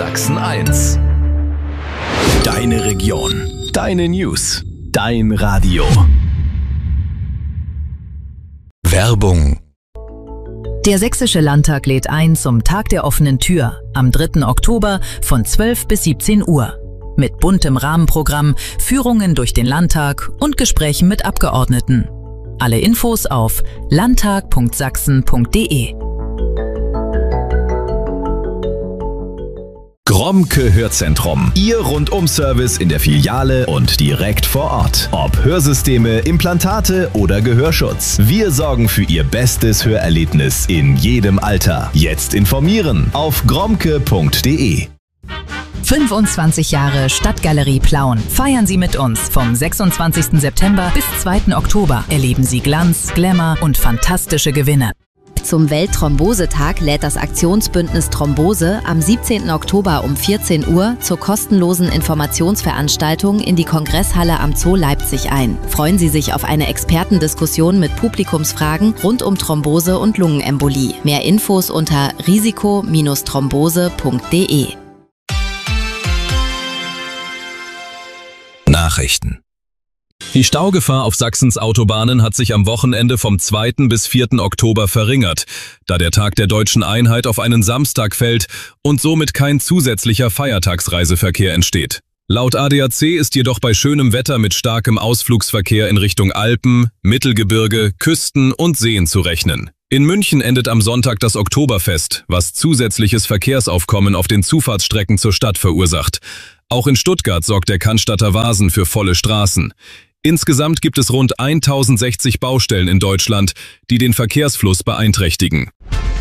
Sachsen 1. Deine Region, deine News, dein Radio. Werbung. Der Sächsische Landtag lädt ein zum Tag der offenen Tür am 3. Oktober von 12 bis 17 Uhr. Mit buntem Rahmenprogramm, Führungen durch den Landtag und Gesprächen mit Abgeordneten. Alle Infos auf landtag.sachsen.de. Gromke Hörzentrum. Ihr Rundum-Service in der Filiale und direkt vor Ort. Ob Hörsysteme, Implantate oder Gehörschutz. Wir sorgen für Ihr bestes Hörerlebnis in jedem Alter. Jetzt informieren auf gromke.de. 25 Jahre Stadtgalerie Plauen. Feiern Sie mit uns vom 26. September bis 2. Oktober. Erleben Sie Glanz, Glamour und fantastische Gewinne. Zum Weltthrombosetag lädt das Aktionsbündnis Thrombose am 17. Oktober um 14 Uhr zur kostenlosen Informationsveranstaltung in die Kongresshalle am Zoo Leipzig ein. Freuen Sie sich auf eine Expertendiskussion mit Publikumsfragen rund um Thrombose und Lungenembolie. Mehr Infos unter risiko-thrombose.de. Nachrichten. Die Staugefahr auf Sachsens Autobahnen hat sich am Wochenende vom 2. bis 4. Oktober verringert, da der Tag der Deutschen Einheit auf einen Samstag fällt und somit kein zusätzlicher Feiertagsreiseverkehr entsteht. Laut ADAC ist jedoch bei schönem Wetter mit starkem Ausflugsverkehr in Richtung Alpen, Mittelgebirge, Küsten und Seen zu rechnen. In München endet am Sonntag das Oktoberfest, was zusätzliches Verkehrsaufkommen auf den Zufahrtsstrecken zur Stadt verursacht. Auch in Stuttgart sorgt der Cannstatter Vasen für volle Straßen. Insgesamt gibt es rund 1060 Baustellen in Deutschland, die den Verkehrsfluss beeinträchtigen.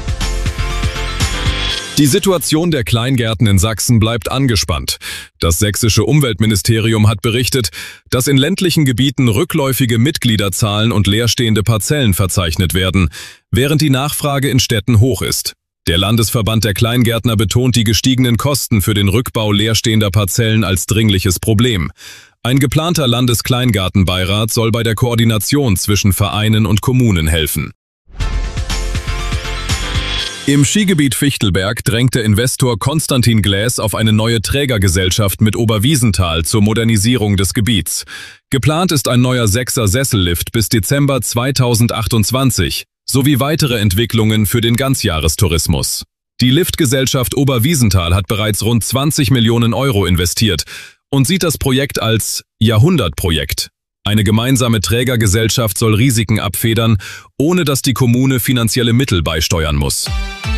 Die Situation der Kleingärten in Sachsen bleibt angespannt. Das sächsische Umweltministerium hat berichtet, dass in ländlichen Gebieten rückläufige Mitgliederzahlen und leerstehende Parzellen verzeichnet werden, während die Nachfrage in Städten hoch ist. Der Landesverband der Kleingärtner betont die gestiegenen Kosten für den Rückbau leerstehender Parzellen als dringliches Problem. Ein geplanter Landeskleingartenbeirat soll bei der Koordination zwischen Vereinen und Kommunen helfen. Im Skigebiet Fichtelberg drängt der Investor Konstantin Gläs auf eine neue Trägergesellschaft mit Oberwiesenthal zur Modernisierung des Gebiets. Geplant ist ein neuer 6er Sessellift bis Dezember 2028 sowie weitere Entwicklungen für den Ganzjahrestourismus. Die Liftgesellschaft Oberwiesenthal hat bereits rund 20 Millionen Euro investiert und sieht das Projekt als Jahrhundertprojekt. Eine gemeinsame Trägergesellschaft soll Risiken abfedern, ohne dass die Kommune finanzielle Mittel beisteuern muss.